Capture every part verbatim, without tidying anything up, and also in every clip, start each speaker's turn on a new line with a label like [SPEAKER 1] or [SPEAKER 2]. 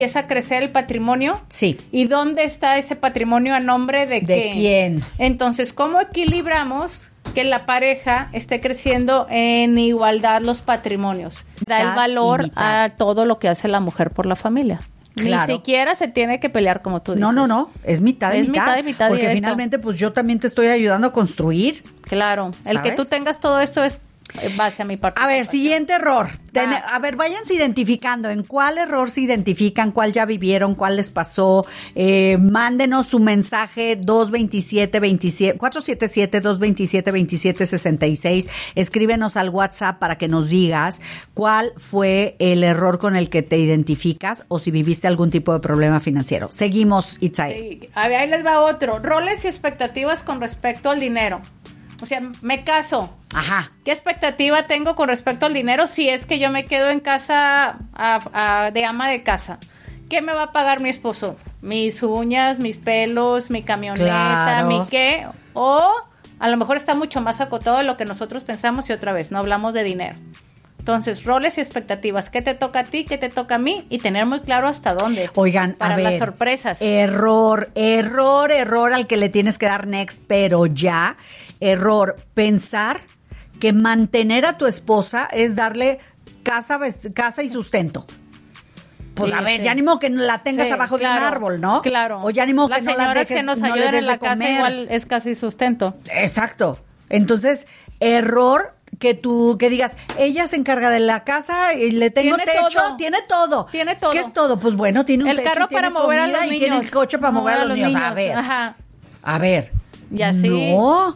[SPEAKER 1] empieza a crecer el patrimonio.
[SPEAKER 2] Sí.
[SPEAKER 1] ¿Y dónde está ese patrimonio a nombre de,
[SPEAKER 2] ¿De
[SPEAKER 1] qué?
[SPEAKER 2] quién?
[SPEAKER 1] Entonces, ¿cómo equilibramos que la pareja esté creciendo en igualdad los patrimonios? Da
[SPEAKER 2] Mitad
[SPEAKER 1] el valor
[SPEAKER 2] y mitad.
[SPEAKER 1] a todo lo que hace la mujer por la familia.
[SPEAKER 2] Claro.
[SPEAKER 1] Ni siquiera se tiene que pelear como tú dices.
[SPEAKER 2] No, no, no, es mitad y
[SPEAKER 1] Es
[SPEAKER 2] mitad.
[SPEAKER 1] mitad y mitad
[SPEAKER 2] Porque
[SPEAKER 1] directo.
[SPEAKER 2] finalmente, pues yo también te estoy ayudando a construir.
[SPEAKER 1] Claro, el
[SPEAKER 2] ¿Sabes?
[SPEAKER 1] que tú tengas todo esto es base a mi parte.
[SPEAKER 2] A ver, siguiente error. Ten-
[SPEAKER 1] Va.
[SPEAKER 2] a ver, váyanse identificando en cuál error se identifican, cuál ya vivieron, cuál les pasó. Eh, mándenos su mensaje dos veintisiete veintisiete cuatro siete siete dos veintisiete veintisiete sesenta y seis. Escríbenos al WhatsApp para que nos digas cuál fue el error con el que te identificas o si viviste algún tipo de problema financiero. Seguimos, Itzae.
[SPEAKER 1] Sí. A ver, ahí les va otro. Roles y expectativas con respecto al dinero. O sea, me caso.
[SPEAKER 2] Ajá.
[SPEAKER 1] ¿Qué expectativa tengo con respecto al dinero si es que yo me quedo en casa a, a, de ama de casa? ¿Qué me va a pagar mi esposo? Mis uñas, mis pelos, mi camioneta,
[SPEAKER 2] Claro.
[SPEAKER 1] mi qué. O a lo mejor está mucho más acotado de lo que nosotros pensamos y otra vez, no hablamos de dinero. Entonces, roles y expectativas. ¿Qué te toca a ti? ¿Qué te toca a mí? Y tener muy claro hasta dónde.
[SPEAKER 2] Oigan,
[SPEAKER 1] para
[SPEAKER 2] a ver,
[SPEAKER 1] las sorpresas.
[SPEAKER 2] Error, error, error al que le tienes que dar next, pero ya. Error, pensar que mantener a tu esposa es darle casa, vest- casa y sustento. Pues
[SPEAKER 1] Sí,
[SPEAKER 2] a ver,
[SPEAKER 1] sí.
[SPEAKER 2] ya ni modo que la tengas
[SPEAKER 1] Sí,
[SPEAKER 2] abajo
[SPEAKER 1] claro,
[SPEAKER 2] de un árbol, ¿no?
[SPEAKER 1] Claro.
[SPEAKER 2] O ya ni modo
[SPEAKER 1] Las
[SPEAKER 2] que no la
[SPEAKER 1] señoras
[SPEAKER 2] dejes,
[SPEAKER 1] que nos
[SPEAKER 2] no le
[SPEAKER 1] ayudan
[SPEAKER 2] des
[SPEAKER 1] en
[SPEAKER 2] de
[SPEAKER 1] la casa
[SPEAKER 2] comer.
[SPEAKER 1] igual es casi sustento.
[SPEAKER 2] Exacto. Entonces, error que tú, que digas, ella se encarga de la casa y le tengo
[SPEAKER 1] Tiene
[SPEAKER 2] techo,
[SPEAKER 1] todo.
[SPEAKER 2] tiene todo.
[SPEAKER 1] Tiene todo.
[SPEAKER 2] ¿Qué es todo? Pues bueno, tiene un
[SPEAKER 1] El
[SPEAKER 2] techo,
[SPEAKER 1] carro
[SPEAKER 2] tiene
[SPEAKER 1] para mover a
[SPEAKER 2] comida
[SPEAKER 1] los
[SPEAKER 2] y
[SPEAKER 1] niños.
[SPEAKER 2] tiene el coche para mover a los niños. A ver,
[SPEAKER 1] Ajá.
[SPEAKER 2] a ver.
[SPEAKER 1] Y así.
[SPEAKER 2] No.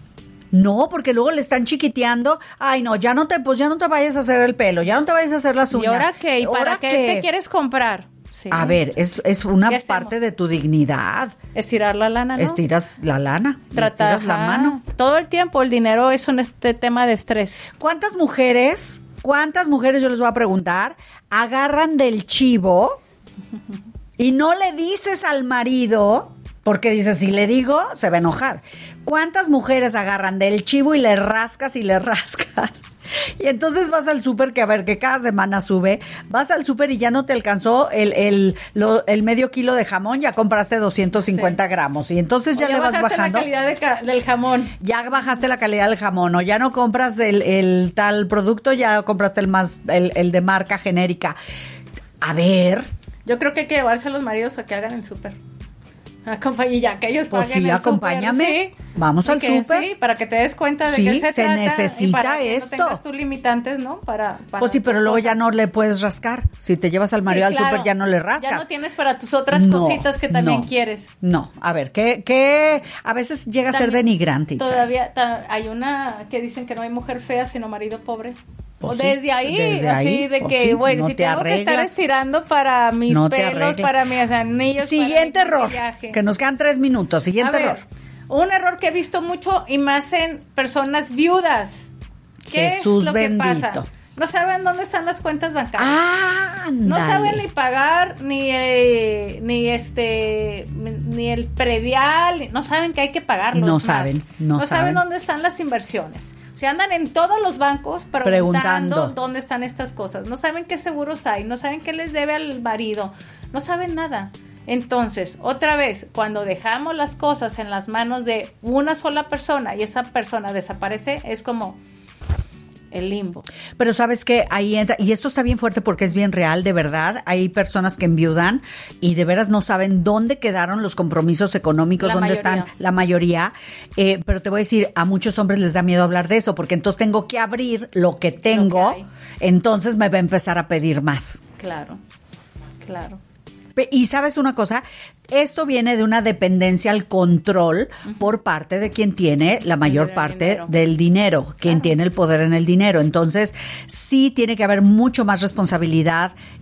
[SPEAKER 2] No, porque luego le están chiquiteando. Ay, no, ya no te, pues ya no te vayas a hacer el pelo, ya no te vayas a hacer las uñas.
[SPEAKER 1] ¿Y ahora qué? ¿Y para
[SPEAKER 2] ¿Ahora
[SPEAKER 1] qué te quieres comprar? Sí.
[SPEAKER 2] A ver, es, es una
[SPEAKER 1] ¿Qué hacemos?
[SPEAKER 2] parte de tu dignidad.
[SPEAKER 1] Estirar la lana, ¿no?
[SPEAKER 2] Estiras la lana, le
[SPEAKER 1] Tratar,
[SPEAKER 2] estiras la
[SPEAKER 1] ajá.
[SPEAKER 2] mano.
[SPEAKER 1] Todo el tiempo el dinero es un este tema de estrés.
[SPEAKER 2] ¿Cuántas mujeres, cuántas mujeres, yo les voy a preguntar, agarran del chivo y no le dices al marido, porque dices, si le digo, se va a enojar? ¿Cuántas mujeres agarran del chivo y le rascas y le rascas? Y entonces vas al súper, que a ver, que cada semana sube, vas al súper y ya no te alcanzó el, el, lo- el medio kilo de jamón, ya compraste doscientos cincuenta
[SPEAKER 1] Sí.
[SPEAKER 2] gramos. Y entonces ya
[SPEAKER 1] O
[SPEAKER 2] le vas
[SPEAKER 1] bajaste
[SPEAKER 2] bajando.
[SPEAKER 1] la calidad de ca- del jamón.
[SPEAKER 2] Ya bajaste la calidad del jamón, o ya no compras el, el tal producto, ya compraste el más, el, el de marca genérica. A ver,
[SPEAKER 1] Yo creo que hay que llevarse a los maridos a que hagan el súper. Acompañ- y ya que ellos
[SPEAKER 2] pues
[SPEAKER 1] paguen
[SPEAKER 2] sí,
[SPEAKER 1] el
[SPEAKER 2] acompáñame.
[SPEAKER 1] súper, sí.
[SPEAKER 2] Vamos
[SPEAKER 1] Y
[SPEAKER 2] al
[SPEAKER 1] que
[SPEAKER 2] súper.
[SPEAKER 1] Sí, para que te des cuenta de
[SPEAKER 2] Sí,
[SPEAKER 1] qué se,
[SPEAKER 2] se
[SPEAKER 1] trata.
[SPEAKER 2] necesita
[SPEAKER 1] y para que
[SPEAKER 2] esto.
[SPEAKER 1] no tengas tus limitantes, ¿no? Para, para
[SPEAKER 2] Pues sí, pero
[SPEAKER 1] tus
[SPEAKER 2] luego
[SPEAKER 1] cosas.
[SPEAKER 2] ya no le puedes rascar. Si te llevas al marido
[SPEAKER 1] Sí,
[SPEAKER 2] al
[SPEAKER 1] claro.
[SPEAKER 2] súper, ya no le rascas.
[SPEAKER 1] Ya no tienes para tus otras
[SPEAKER 2] No,
[SPEAKER 1] cositas que también
[SPEAKER 2] no.
[SPEAKER 1] quieres.
[SPEAKER 2] No, a ver, ¿qué, qué? A veces llega a ser
[SPEAKER 1] También-
[SPEAKER 2] denigrante. Itzel.
[SPEAKER 1] Todavía ta- hay una que dicen que no hay mujer fea sino marido pobre.
[SPEAKER 2] Pues
[SPEAKER 1] O
[SPEAKER 2] sí,
[SPEAKER 1] desde ahí,
[SPEAKER 2] desde
[SPEAKER 1] así
[SPEAKER 2] ahí,
[SPEAKER 1] de
[SPEAKER 2] pues
[SPEAKER 1] que,
[SPEAKER 2] sí,
[SPEAKER 1] bueno,
[SPEAKER 2] no
[SPEAKER 1] si
[SPEAKER 2] te
[SPEAKER 1] tengo que estar
[SPEAKER 2] arreglas.
[SPEAKER 1] estirando para mis
[SPEAKER 2] No te
[SPEAKER 1] pelos,
[SPEAKER 2] arreglas.
[SPEAKER 1] para mis anillos,
[SPEAKER 2] Siguiente
[SPEAKER 1] para mi
[SPEAKER 2] error,
[SPEAKER 1] maquillaje.
[SPEAKER 2] que nos quedan tres minutos. Siguiente
[SPEAKER 1] A ver,
[SPEAKER 2] error.
[SPEAKER 1] un error que he visto mucho y más en personas viudas. ¿Qué
[SPEAKER 2] Jesús
[SPEAKER 1] es lo
[SPEAKER 2] bendito.
[SPEAKER 1] que pasa? No saben dónde están las cuentas bancarias.
[SPEAKER 2] Ah,
[SPEAKER 1] No saben ni pagar ni eh, ni este ni el predial, ni- no saben que hay que pagarlos.
[SPEAKER 2] No
[SPEAKER 1] más.
[SPEAKER 2] saben, no
[SPEAKER 1] saben
[SPEAKER 2] saben.
[SPEAKER 1] dónde están las inversiones. O sea, andan en todos los bancos preguntando,
[SPEAKER 2] Preguntando.
[SPEAKER 1] dónde están estas cosas. No saben qué seguros hay, no saben qué les debe al marido, no saben nada. Entonces, otra vez, cuando dejamos las cosas en las manos de una sola persona y esa persona desaparece, es como el limbo.
[SPEAKER 2] Pero sabes que ahí entra, y esto está bien fuerte porque es bien real, de verdad. Hay personas que enviudan y de veras no saben dónde quedaron los compromisos económicos,
[SPEAKER 1] La
[SPEAKER 2] dónde
[SPEAKER 1] mayoría.
[SPEAKER 2] están la mayoría. Eh, pero te voy a decir, a muchos hombres les da miedo hablar de eso porque entonces tengo que abrir lo que tengo,
[SPEAKER 1] Lo que hay.
[SPEAKER 2] entonces me va a empezar a pedir más.
[SPEAKER 1] Claro, claro.
[SPEAKER 2] Pe- Y sabes una cosa, esto viene de una dependencia al control por parte de quien tiene la mayor
[SPEAKER 1] del
[SPEAKER 2] parte
[SPEAKER 1] dinero.
[SPEAKER 2] del dinero, quien
[SPEAKER 1] Claro.
[SPEAKER 2] tiene el poder en el dinero. Entonces, sí tiene que haber mucho más responsabilidad